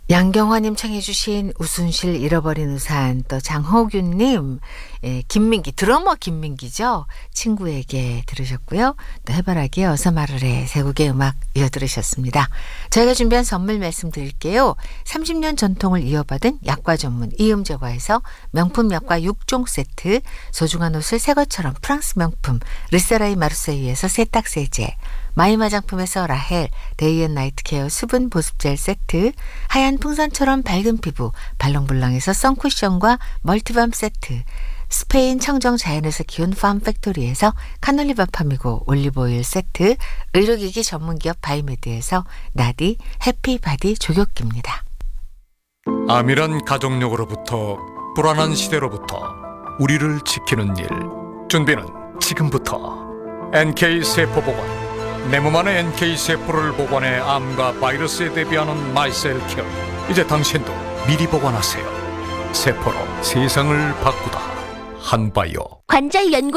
양경화님 청해주신 우순실 잃어버린 우산, 또 장호균님, 김민기, 드러머 김민기죠. 친구에게 들으셨고요. 또 해바라기 어서 말을 해, 세 곡의 음악 이어들으셨습니다. 저희가 준비한 선물 말씀드릴게요. 30년 전통을 이어받은 약과 전문 이음제과에서 명품 약과 6종 세트, 소중한 옷을 새 것처럼 프랑스 명품 르세라이 마르세유에서 세탁세제, 마이 화장품에서 라헬 데이앤나이트 케어 수분 보습젤 세트, 하얀 풍선처럼 밝은 피부 발롱블랑에서 선쿠션과 멀티밤 세트, 스페인 청정 자연에서 키운 팜팩토리에서 카놀리바 파미고 올리브오일 세트, 의료기기 전문기업 바이메드에서 나디 해피바디 조격기입니다. 암이란 가족력으로부터 불안한 시대로부터 우리를 지키는 일, 준비는 지금부터. NK세포보건, 내 몸 안에 NK세포를 보관해 암과 바이러스에 대비하는 마이셀케어. 이제 당신도 미리 보관하세요. 세포로 세상을 바꾸다. 한바이오. 관절 연골